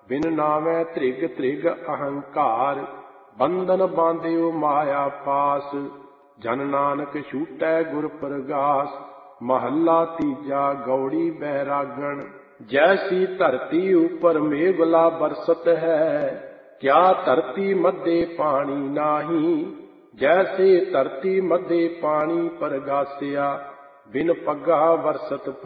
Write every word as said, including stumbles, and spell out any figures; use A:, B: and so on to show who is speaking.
A: ਬਿਨ ਨਾਵੇਂ ਧ੍ਰਿਗ ਧ੍ਰਿਗ ਅਹੰਕਾਰ, ਬੰਧਨ ਬਾਂਧਿਓ ਮਾਇਆ ਪਾਸ। ਜਨ ਨਾਨਕ ਛੂਟੈ ਗੁਰ ਪ੍ਰਗਾਸ, ਮਹੱਲਾ ਤੀਜਾ ਗੌੜੀ ਬੈਰਾਗਣ। ਜੈਸੀ ਧਰਤੀ ਉਪਰ ਮੇਘਲਾ ਬਰਸਤ ਹੈ, ਕਿਆ ਧਰਤੀ ਮਧੇ ਪਾਣੀ ਨਾਹੀ। ਜੈਸੇ ਧਰਤੀ ਮਧੇ ਪਾਣੀ ਪਰਗਾਸਿਆ, ਬਿਨ ਪੱਗਾ ਵਰਸਤ